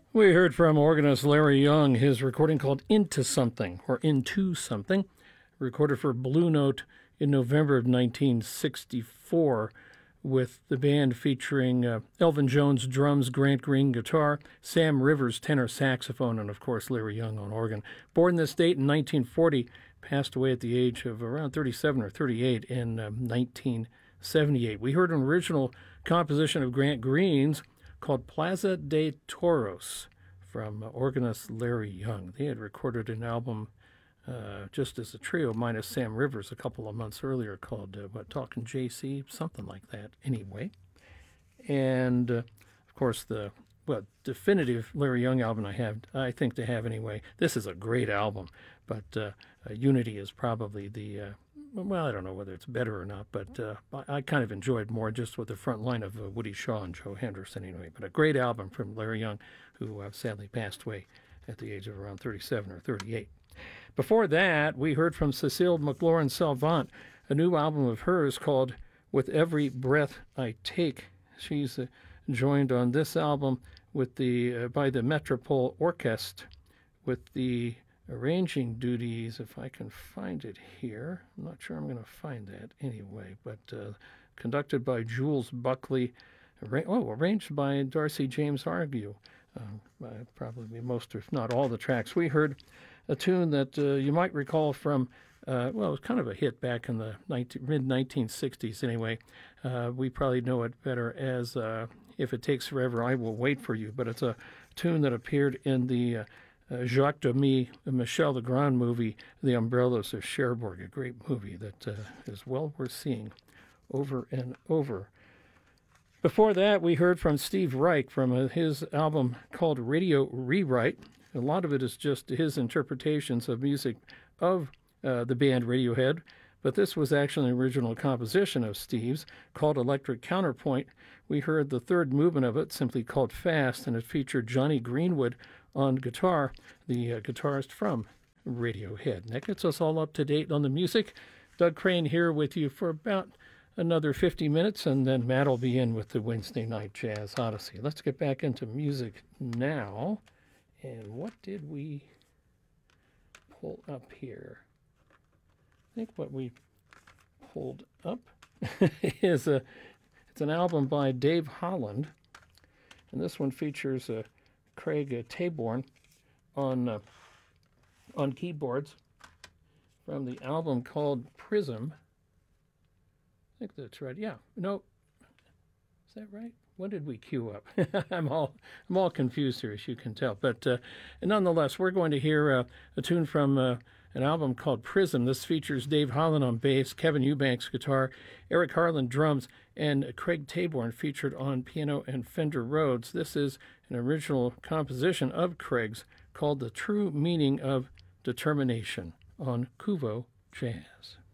We heard from organist Larry Young, his recording called Into Something, or Into Something, recorded for Blue Note in November of 1964, with the band featuring Elvin Jones drums, Grant Green guitar, Sam Rivers tenor saxophone, and of course Larry Young on organ. Born this date in 1940, passed away at the age of around 37 or 38 in 1978. We heard an original composition of Grant Green's called Plaza de Toros from organist Larry Young. They had recorded an album just as a trio, minus Sam Rivers, a couple of months earlier called, Talkin' JC, something like that anyway. And, of course, the definitive Larry Young album I think to have anyway. This is a great album, but Unity is probably the... I don't know whether it's better or not, but I kind of enjoyed more just with the front line of Woody Shaw and Joe Henderson anyway. But a great album from Larry Young, who sadly passed away at the age of around 37 or 38. Before that, we heard from Cecile McLaurin Salvant, a new album of hers called With Every Breath I Take. She's joined on this album with by the Metropole Orchestre with the arranging duties, if I can find it here. I'm not sure I'm going to find that anyway, but conducted by Jules Buckley, arranged by Darcy James Argue. Probably most, if not all, the tracks. We heard a tune that you might recall from, it was kind of a hit back in the mid-1960s anyway. We probably know it better as If It Takes Forever, I Will Wait For You, but it's a tune that appeared in the Jacques Demy, Michel Legrand movie, The Umbrellas of Cherbourg, a great movie that is well worth seeing over and over. Before that, we heard from Steve Reich from his album called Radio Rewrite. A lot of it is just his interpretations of music of the band Radiohead, but this was actually an original composition of Steve's called Electric Counterpoint. We heard the third movement of it, simply called Fast, and it featured Johnny Greenwood on guitar, the guitarist from Radiohead. And that gets us all up to date on the music. Doug Crane here with you for about another 50 minutes, and then Matt will be in with the Wednesday Night Jazz Odyssey. Let's get back into music now. And what did we pull up here? I think what we pulled up is it's an album by Dave Holland, and this one features Craig Taborn on keyboards from the album called Prism. I think that's right. Yeah. No. Is that right? What did we queue up? I'm all confused here, as you can tell. But nonetheless, we're going to hear a tune from an album called Prism. This features Dave Holland on bass, Kevin Eubanks guitar, Eric Harlan drums, and Craig Taborn featured on piano and Fender Rhodes. This is an original composition of Craig's called The True Meaning of Determination on Kuvo Jazz.